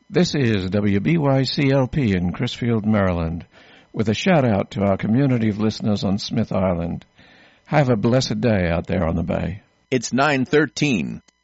This is WBYCLP in Crisfield, Maryland, with a shout-out to our community of listeners on Smith Island. Have a blessed day out there on the bay. It's 9:13.